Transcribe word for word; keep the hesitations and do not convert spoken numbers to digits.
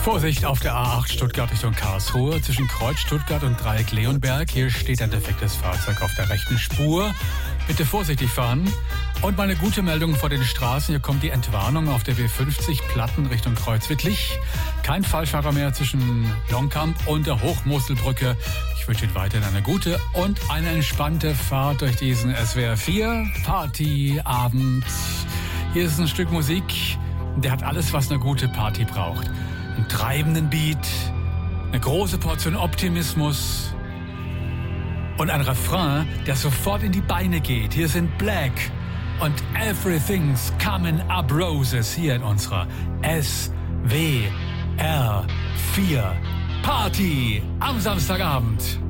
Vorsicht auf der A acht Stuttgart Richtung Karlsruhe zwischen Kreuz Stuttgart und Dreieck Leonberg. Hier steht ein defektes Fahrzeug auf der rechten Spur. Bitte vorsichtig fahren. Und mal eine gute Meldung vor den Straßen. Hier kommt die Entwarnung auf der B fünfzig Platten Richtung Kreuzwittlich. Kein Falschfahrer mehr zwischen Longkamp und der Hochmoselbrücke. Ich wünsche Ihnen weiterhin eine gute und eine entspannte Fahrt durch diesen S W R vier Partyabend. Hier ist ein Stück Musik, der hat alles, was eine gute Party braucht. Einen treibenden Beat, eine große Portion Optimismus und ein Refrain, der sofort in die Beine geht. Hier sind Black und Everything's Coming Up Roses hier in unserer S W R vier Party am Samstagabend.